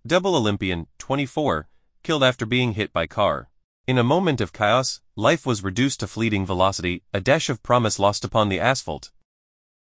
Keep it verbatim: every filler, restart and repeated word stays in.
Double Olympian, twenty-four, killed after being hit by car. In a moment of chaos, life was reduced to fleeting velocity, a dash of promise lost upon the asphalt.